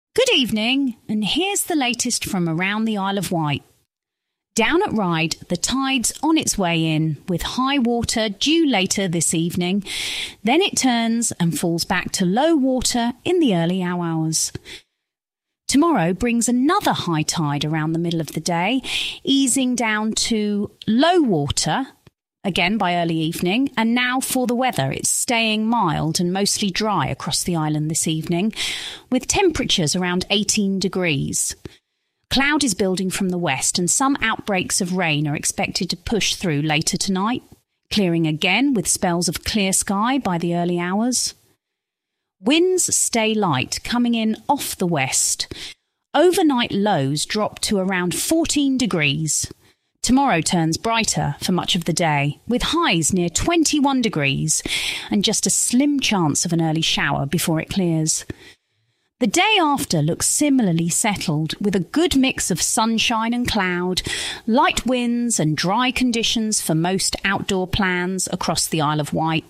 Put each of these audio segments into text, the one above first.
Good evening, and here's the latest from around the Isle of Wight. Down at Ryde, the tide's on its way in, with high water due later this evening. Then it turns and falls back to low water in the early hours. Tomorrow brings another high tide around the middle of the day, easing down to low water again by early evening. And now for the weather, it's staying mild and mostly dry across the island this evening, with temperatures around 18 degrees. Cloud is building from the west, and some outbreaks of rain are expected to push through later tonight, clearing again with spells of clear sky by the early hours. Winds stay light, coming in off the west. Overnight lows drop to around 14 degrees. Tomorrow turns brighter for much of the day, with highs near 21 degrees and just a slim chance of an early shower before it clears. The day after looks similarly settled, with a good mix of sunshine and cloud, light winds and dry conditions for most outdoor plans across the Isle of Wight.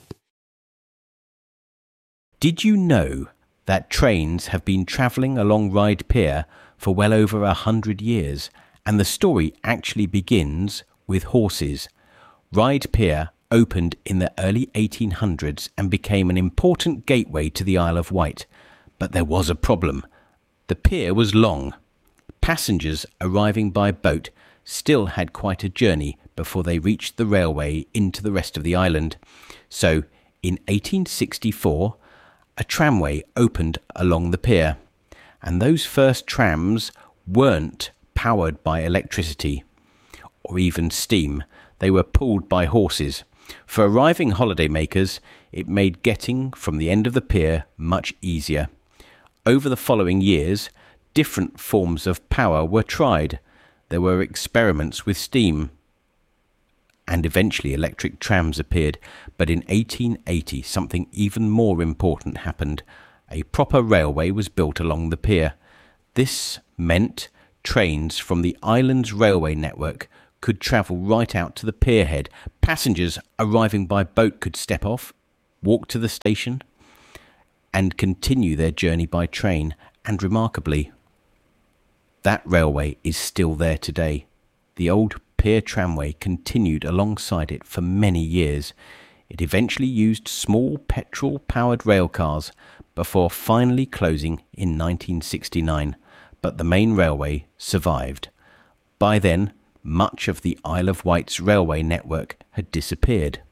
Did you know that trains have been travelling along Ryde Pier for well over 100 years? And the story actually begins with horses. Ryde Pier opened in the early 1800s and became an important gateway to the Isle of Wight. But there was a problem. The pier was long. Passengers arriving by boat still had quite a journey before they reached the railway into the rest of the island. So, in 1864, a tramway opened along the pier. And those first trams weren't powered by electricity or even steam. They were pulled by horses. For arriving holidaymakers, it made getting from the end of the pier much easier. Over the following years, different forms of power were tried. There were experiments with steam, and eventually electric trams appeared. But in 1880, something even more important happened. A proper railway was built along the pier. This meant trains from the island's railway network could travel right out to the pierhead. Passengers arriving by boat could step off, walk to the station, and continue their journey by train. And remarkably, that railway is still there today. The old pier tramway continued alongside it for many years. It eventually used small petrol-powered rail cars before finally closing in 1969. But the main railway survived. By then, much of the Isle of Wight's railway network had disappeared.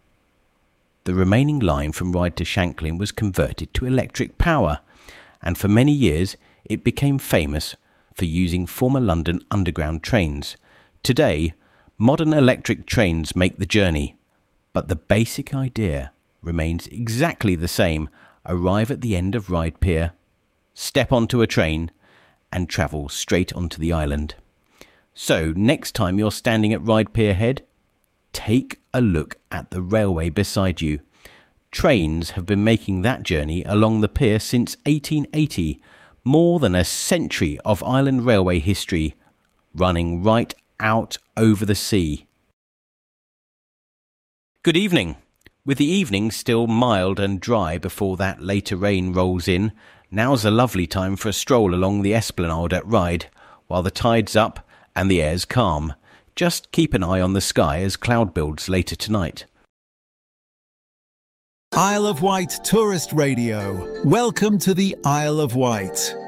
The remaining line from Ryde to Shanklin was converted to electric power, and for many years it became famous for using former London Underground trains. Today, modern electric trains make the journey, but the basic idea remains exactly the same. Arrive at the end of Ryde Pier, step onto a train, and travel straight onto the island. So, next time you're standing at Ryde Pier Head, take a look at the railway beside you. Trains have been making that journey along the pier since 1880, more than a century of island railway history, running right out over the sea. Good evening. With the evening still mild and dry before that later rain rolls in, now's a lovely time for a stroll along the esplanade at Ryde, while the tide's up and the air's calm. Just keep an eye on the sky as cloud builds later tonight. Isle of Wight Tourist Radio. Welcome to the Isle of Wight.